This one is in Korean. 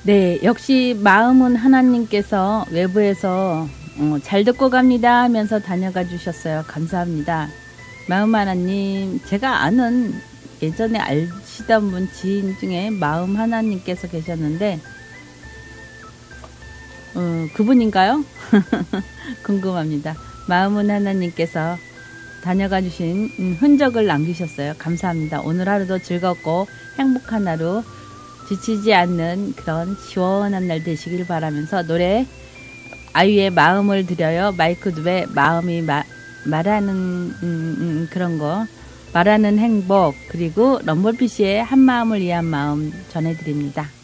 네, 역시 마음은 하나님께서 외부에서 잘 듣고 갑니다 하면서 다녀가 주셨어요. 감사합니다. 마음 하나님, 제가 아는 예전에 알시던 분 지인 중에 마음 하나님께서 계셨는데 그분인가요? 궁금합니다. 마음은 하나님께서 다녀가 주신 흔적을 남기셨어요. 감사합니다. 오늘 하루도 즐겁고 행복한 하루, 지치지 않는 그런 시원한 날 되시길 바라면서 노래 아이유의 마음을 드려요. 마이크 두에 마음이 말하는 그런 거, 말하는 행복, 그리고 럼블피쉬의 한 마음을 위한 마음 전해드립니다.